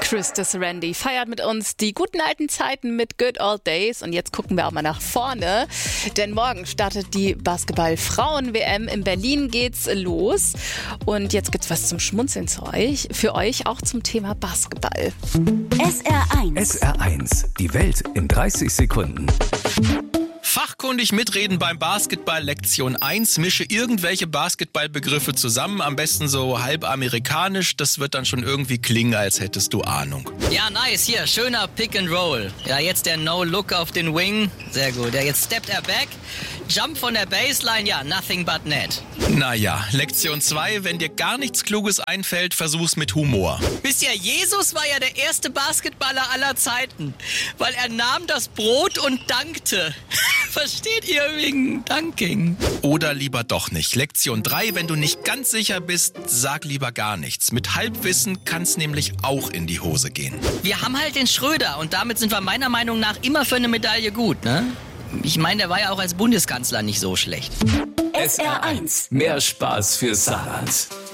Krista Randy feiert mit uns die guten alten Zeiten mit Good Old Days. Und jetzt gucken wir auch mal nach vorne, denn morgen startet die Basketball-Frauen-WM. In Berlin geht's los. Und jetzt gibt's was zum Schmunzeln für euch, auch zum Thema Basketball. SR1. SR1, die Welt in 30 Sekunden. Fachkundig mitreden beim Basketball Lektion 1. Mische irgendwelche Basketballbegriffe zusammen, am besten so halb amerikanisch. Das wird dann schon irgendwie klingen, als hättest du Ahnung. Ja, nice. Hier, schöner Pick and Roll. Ja, jetzt der No-Look auf den Wing. Sehr gut. Ja, jetzt steppt er back. Jump von der Baseline. Ja, nothing but net. Naja, Lektion 2. Wenn dir gar nichts Kluges einfällt, versuch's mit Humor. Bisher Jesus war ja der erste Basketballer aller Zeiten, weil er nahm das Brot und dankte. Versteht ihr wegen Dunking? Oder lieber doch nicht. Lektion 3. Wenn du nicht ganz sicher bist, sag lieber gar nichts. Mit Halbwissen kann's nämlich auch in die Hose gehen. Wir haben halt den Schröder und damit sind wir meiner Meinung nach immer für eine Medaille gut, ne? Ich meine, der war ja auch als Bundeskanzler nicht so schlecht. SR1, mehr Spaß für Saarland.